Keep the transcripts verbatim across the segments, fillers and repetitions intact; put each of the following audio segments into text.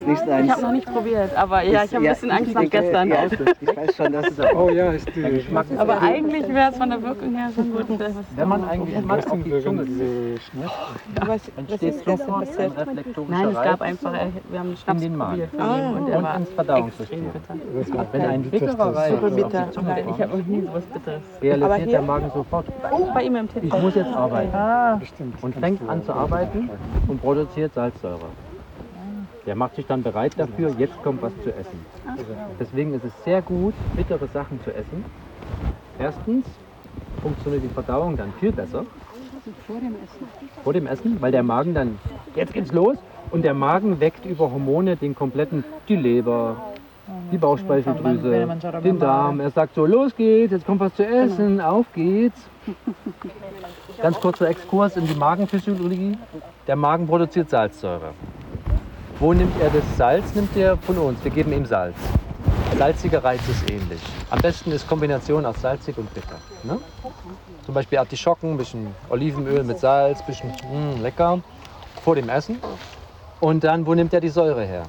Nicht sein. Ich habe noch nicht probiert, aber ja, ich habe ein bisschen Angst nach gestern. Ja, ich weiß schon, dass es auch. Oh ja, ist die Geschmack. Aber eigentlich wäre es von der Wirkung her schon gut. Wenn man eigentlich mal auf die Zunge diese Schmerz. entsteht sofort ein reflektorischer Nein, es gab Reiz einfach, wir haben einen Schnaps den Magen. probiert von ihm und der und war ins Verdauungssystem. extrem bitter. Wenn ein bitterer Reiz Super auf bitter. die Zunge Nein, ich kommt, habe noch nie sowas Bitteres. realisiert der Magen sofort, Oh, bei ihm im Tipp. ich muss jetzt arbeiten. Ah, Bestimmt. Und fängt an zu arbeiten und produziert Salzsäure. Der macht sich dann bereit dafür, jetzt kommt was zu essen. Deswegen ist es sehr gut, bittere Sachen zu essen. Erstens funktioniert die Verdauung dann viel besser. Vor dem Essen. Vor dem Essen, weil der Magen dann, jetzt geht's los, und der Magen weckt über Hormone den kompletten, die Leber, die Bauchspeicheldrüse, den Darm. Er sagt so, los geht's, jetzt kommt was zu essen, auf geht's. Ganz kurzer Exkurs in die Magenphysiologie. Der Magen produziert Salzsäure. Wo nimmt er das Salz? Nimmt er von uns. Wir geben ihm Salz. Salziger Reiz ist ähnlich. Am besten ist Kombination aus salzig und bitter. Ne? Zum Beispiel Artischocken, ein bisschen Olivenöl mit Salz, ein bisschen mh, lecker vor dem Essen. Und dann, wo nimmt er die Säure her?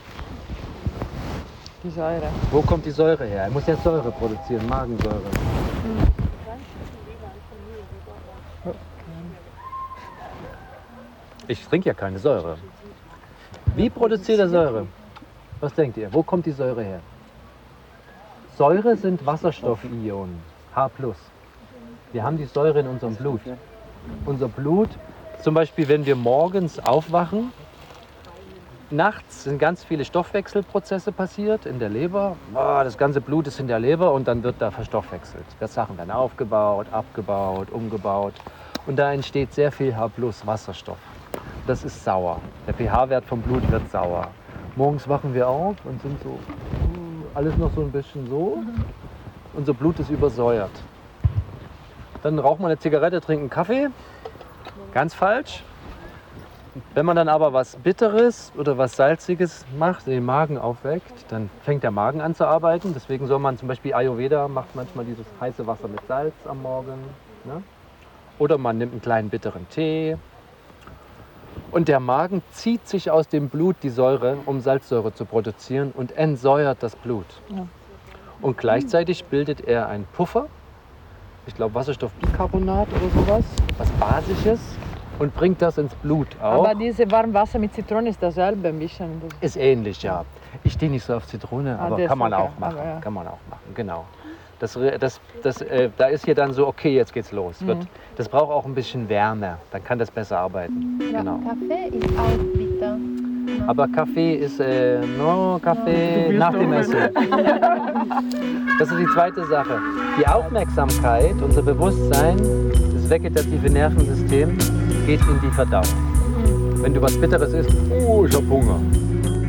die Säure. Wo kommt die Säure her? Er muss ja Säure produzieren, Magensäure. Ich trinke ja keine Säure. Wie produziert er Säure? Was denkt ihr? Wo kommt die Säure her? Säure sind Wasserstoffionen, H plus. Wir haben die Säure in unserem Blut. Unser Blut, zum Beispiel wenn wir morgens aufwachen, nachts sind ganz viele Stoffwechselprozesse passiert in der Leber. Oh, das ganze Blut ist in der Leber und dann wird da verstoffwechselt. Das Sachen werden aufgebaut, abgebaut, umgebaut. Und da entsteht sehr viel H plus Wasserstoff. Das ist sauer. Der pH-Wert vom Blut wird sauer. Morgens wachen wir auf und sind so, alles noch so ein bisschen so. Unser Blut ist übersäuert. Dann raucht man eine Zigarette, trinkt einen Kaffee. Ganz falsch. Wenn man dann aber was Bitteres oder was Salziges macht, den Magen aufweckt, dann fängt der Magen an zu arbeiten. Deswegen soll man zum Beispiel Ayurveda macht manchmal dieses heiße Wasser mit Salz am Morgen. Ne? Oder man nimmt einen kleinen bitteren Tee. Und der Magen zieht sich aus dem Blut die Säure, um Salzsäure zu produzieren und entsäuert das Blut. Ja. Und gleichzeitig bildet er einen Puffer, ich glaube Wasserstoffbicarbonat oder sowas, was Basisches, und bringt das ins Blut auch. Aber dieses Warmwasser mit Zitrone ist dasselbe ein bisschen. Ist ähnlich, ja. Ich stehe nicht so auf Zitrone, Ah, aber das kann man okay. auch machen. Aber ja. Kann man auch machen, genau. Das, das, das, äh, da ist hier dann so, okay, jetzt geht's los. Mhm. Wird, das braucht auch ein bisschen Wärme, dann kann das besser arbeiten. Ja, Genau. Kaffee ist auch bitter. Aber Kaffee ist, äh, no Kaffee nach dem Essen. Das ist die zweite Sache. Die Aufmerksamkeit, unser Bewusstsein, das vegetative Nervensystem geht in die Verdauung. Wenn du was Bitteres isst, oh, ich hab Hunger.